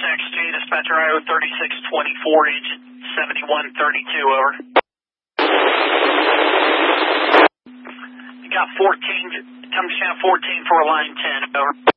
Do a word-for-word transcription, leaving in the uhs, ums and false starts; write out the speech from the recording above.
X G, dispatcher I O thirty-six twenty-four, agent seventy-one thirty-two, over. You got fourteen, come to channel fourteen for line ten, over.